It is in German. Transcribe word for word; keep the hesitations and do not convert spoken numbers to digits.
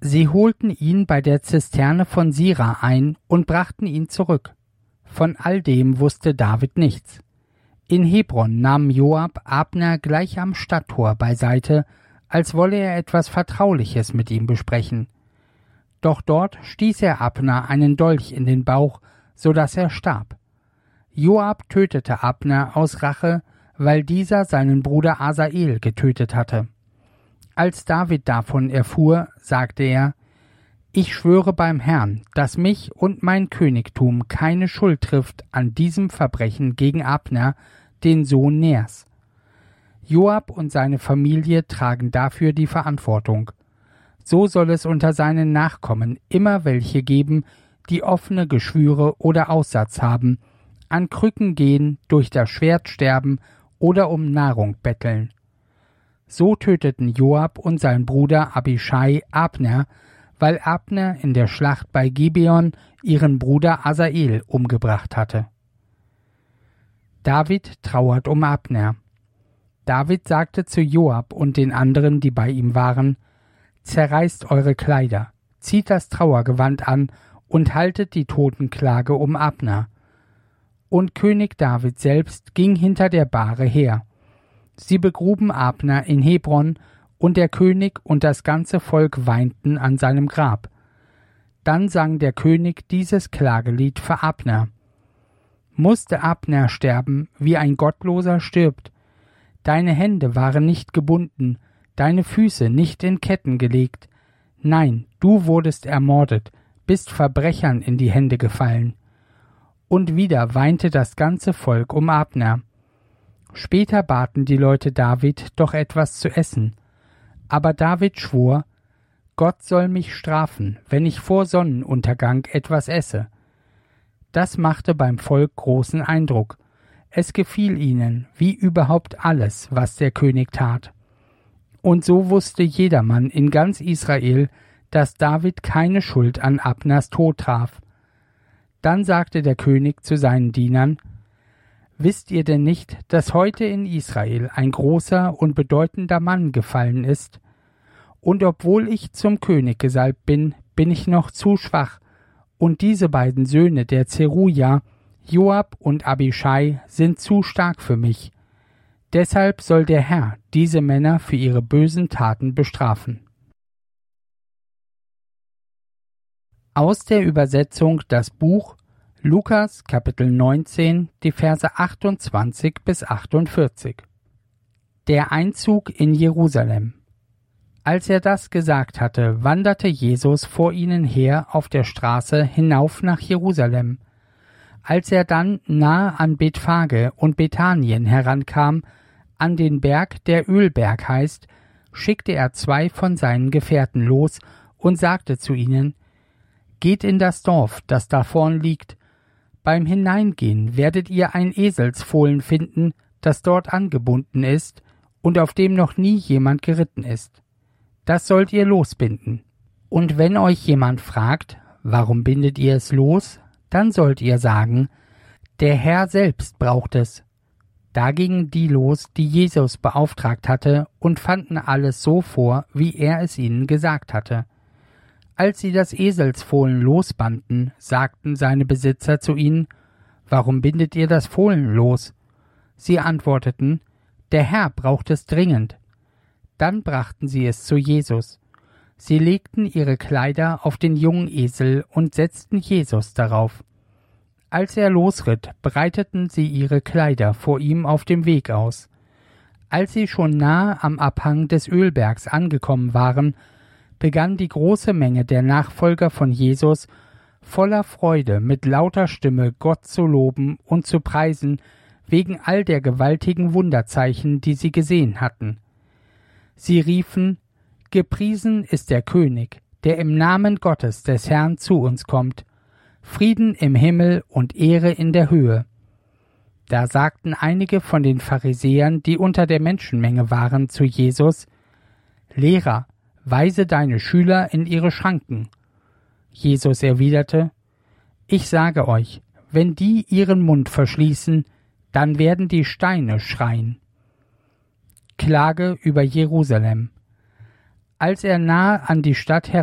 Sie holten ihn bei der Zisterne von Sira ein und brachten ihn zurück. Von all dem wusste David nichts. In Hebron nahm Joab Abner gleich am Stadttor beiseite, als wolle er etwas Vertrauliches mit ihm besprechen. Doch dort stieß er Abner einen Dolch in den Bauch, so daß er starb. Joab tötete Abner aus Rache, weil dieser seinen Bruder Asael getötet hatte. Als David davon erfuhr, sagte er: Ich schwöre beim Herrn, dass mich und mein Königtum keine Schuld trifft an diesem Verbrechen gegen Abner, den Sohn Ners. Joab und seine Familie tragen dafür die Verantwortung. So soll es unter seinen Nachkommen immer welche geben, die offene Geschwüre oder Aussatz haben, an Krücken gehen, durch das Schwert sterben oder um Nahrung betteln. So töteten Joab und sein Bruder Abischai Abner, weil Abner in der Schlacht bei Gibeon ihren Bruder Asael umgebracht hatte. David trauert um Abner. David sagte zu Joab und den anderen, die bei ihm waren: Zerreißt eure Kleider, zieht das Trauergewand an und haltet die Totenklage um Abner. Und König David selbst ging hinter der Bahre her. Sie begruben Abner in Hebron, und der König und das ganze Volk weinten an seinem Grab. Dann sang der König dieses Klagelied für Abner. Musste Abner sterben, wie ein Gottloser stirbt? Deine Hände waren nicht gebunden, deine Füße nicht in Ketten gelegt. Nein, du wurdest ermordet, bist Verbrechern in die Hände gefallen. Und wieder weinte das ganze Volk um Abner. Später baten die Leute David, doch etwas zu essen. Aber David schwor: Gott soll mich strafen, wenn ich vor Sonnenuntergang etwas esse. Das machte beim Volk großen Eindruck. Es gefiel ihnen, wie überhaupt alles, was der König tat. Und so wusste jedermann in ganz Israel, dass David keine Schuld an Abners Tod traf. Dann sagte der König zu seinen Dienern: Wisst ihr denn nicht, dass heute in Israel ein großer und bedeutender Mann gefallen ist? Und obwohl ich zum König gesalbt bin, bin ich noch zu schwach, und diese beiden Söhne der Zeruja, Joab und Abischai, sind zu stark für mich. Deshalb soll der Herr diese Männer für ihre bösen Taten bestrafen. Aus der Übersetzung das Buch Lukas, Kapitel neunzehn, die Verse achtundzwanzig bis achtundvierzig. Der Einzug in Jerusalem. Als er das gesagt hatte, wanderte Jesus vor ihnen her auf der Straße hinauf nach Jerusalem. Als er dann nahe an Bethphage und Bethanien herankam, an den Berg, der Ölberg heißt, schickte er zwei von seinen Gefährten los und sagte zu ihnen: Geht in das Dorf, das da vorn liegt. Beim Hineingehen werdet ihr ein Eselsfohlen finden, das dort angebunden ist und auf dem noch nie jemand geritten ist. Das sollt ihr losbinden. Und wenn euch jemand fragt, warum bindet ihr es los, dann sollt ihr sagen: Der Herr selbst braucht es. Da gingen die los, die Jesus beauftragt hatte, und fanden alles so vor, wie er es ihnen gesagt hatte. Als sie das Eselsfohlen losbanden, sagten seine Besitzer zu ihnen: Warum bindet ihr das Fohlen los? Sie antworteten: Der Herr braucht es dringend. Dann brachten sie es zu Jesus. Sie legten ihre Kleider auf den jungen Esel und setzten Jesus darauf. Als er losritt, breiteten sie ihre Kleider vor ihm auf dem Weg aus. Als sie schon nahe am Abhang des Ölbergs angekommen waren, begann die große Menge der Nachfolger von Jesus voller Freude mit lauter Stimme Gott zu loben und zu preisen wegen all der gewaltigen Wunderzeichen, die sie gesehen hatten. Sie riefen: Gepriesen ist der König, der im Namen Gottes des Herrn zu uns kommt. Frieden im Himmel und Ehre in der Höhe. Da sagten einige von den Pharisäern, die unter der Menschenmenge waren, zu Jesus: Lehrer, weise deine Schüler in ihre Schranken. Jesus erwiderte: Ich sage euch, wenn die ihren Mund verschließen, dann werden die Steine schreien. Klage über Jerusalem. Als er nahe an die Stadt